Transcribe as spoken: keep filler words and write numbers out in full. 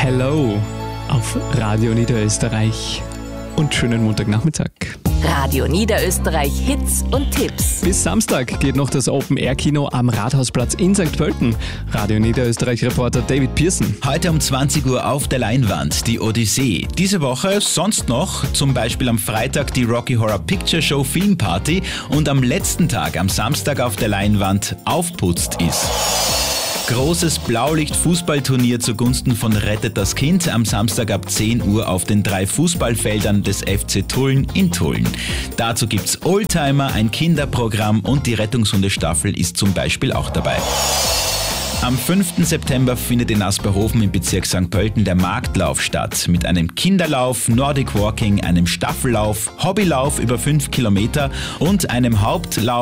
Hello auf Radio Niederösterreich und schönen Montagnachmittag. Radio Niederösterreich Hits und Tipps. Bis Samstag geht noch das Open-Air-Kino am Rathausplatz in Sankt Pölten. Radio Niederösterreich-Reporter David Pearson. Heute um zwanzig Uhr auf der Leinwand die Odyssee. Diese Woche sonst noch zum Beispiel am Freitag die Rocky Horror Picture Show Filmparty und am letzten Tag, am Samstag auf der Leinwand, aufputzt ist. Großes Blaulicht-Fußballturnier zugunsten von Rettet das Kind am Samstag ab zehn Uhr auf den drei Fußballfeldern des F C Tulln in Tulln. Dazu gibt's Oldtimer, ein Kinderprogramm und die Rettungshundestaffel ist zum Beispiel auch dabei. Am fünften September findet in Asperhofen im Bezirk Sankt Pölten der Marktlauf statt. Mit einem Kinderlauf, Nordic Walking, einem Staffellauf, Hobbylauf über fünf Kilometer und einem Hauptlauf